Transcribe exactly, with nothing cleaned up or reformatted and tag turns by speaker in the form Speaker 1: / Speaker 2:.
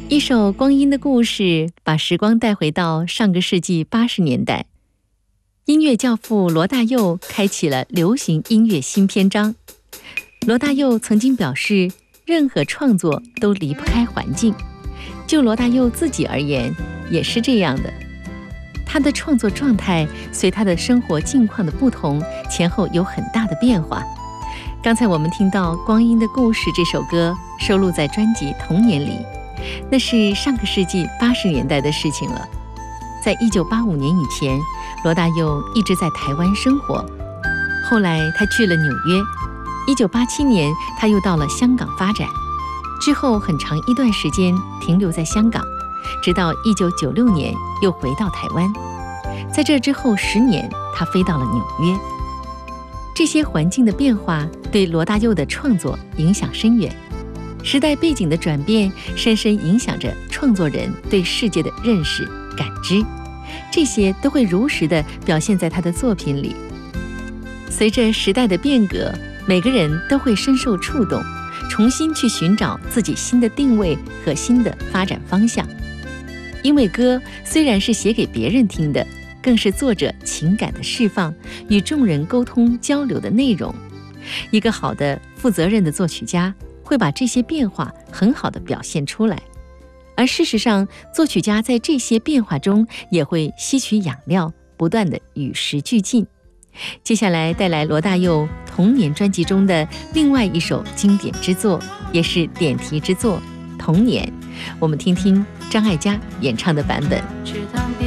Speaker 1: 一首光阴的故事，把时光带回到上个世纪八十年代。音乐教父罗大佑开启了流行音乐新篇章。罗大佑曾经表示，任何创作都离不开环境。就罗大佑自己而言，也是这样的。他的创作状态随他的生活境况的不同，前后有很大的变化。刚才我们听到《光阴的故事》这首歌，收录在专辑《童年》里。那是上个世纪八十年代的事情了。在一九八五年以前，罗大佑一直在台湾生活。后来他去了纽约。一九八七年，他又到了香港发展。之后很长一段时间停留在香港，直到一九九六年又回到台湾。在这之后十年，他飞到了纽约。这些环境的变化对罗大佑的创作影响深远。时代背景的转变深深影响着创作人对世界的认识、感知，这些都会如实地表现在他的作品里。随着时代的变革，每个人都会深受触动，重新去寻找自己新的定位和新的发展方向。因为歌虽然是写给别人听的，更是作者情感的释放，与众人沟通交流的内容。一个好的、负责任的作曲家会把这些变化很好地表现出来，而事实上，作曲家在这些变化中也会吸取养料，不断地与时俱进。接下来带来罗大佑童年专辑中的另外一首经典之作，也是点题之作《童年》，我们听听张艾嘉演唱的版本。